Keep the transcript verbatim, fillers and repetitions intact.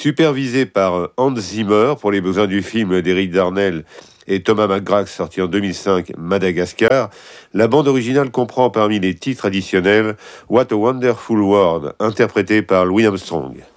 Supervisé par Hans Zimmer pour les besoins du film d'Eric Darnell et Thomas McGrath, sorti en deux mille cinq, Madagascar, la bande originale comprend parmi les titres additionnels What a Wonderful World, interprété par Louis Armstrong.